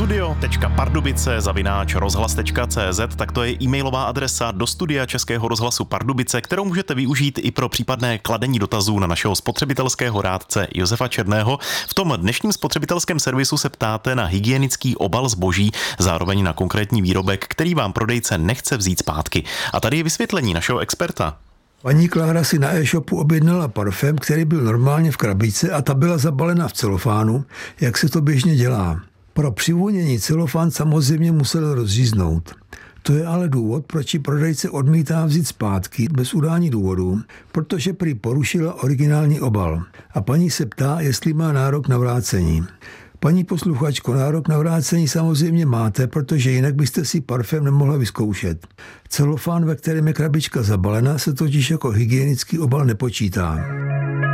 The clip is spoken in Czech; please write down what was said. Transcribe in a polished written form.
studio.pardubice@rozhlas.cz, tak to je e-mailová adresa do studia Českého rozhlasu Pardubice, kterou můžete využít i pro případné kladení dotazů na našeho spotřebitelského rádce Josefa Černého. V tom dnešním spotřebitelském servisu se ptáte na hygienický obal zboží, zároveň na konkrétní výrobek, který vám prodejce nechce vzít zpátky. A tady je vysvětlení našeho experta. Paní Klára si na e-shopu objednala parfém, který byl normálně v krabičce a ta byla zabalena v celofánu, jak se to běžně dělá. Pro přivonění celofán samozřejmě musel rozříznout. To je ale důvod, proč ji prodejce odmítá vzít zpátky bez udání důvodu, protože prý porušila originální obal. A paní se ptá, jestli má nárok na vrácení. Paní posluchačko, nárok na vrácení samozřejmě máte, protože jinak byste si parfém nemohla vyzkoušet. Celofán, ve kterém je krabička zabalena, se totiž jako hygienický obal nepočítá.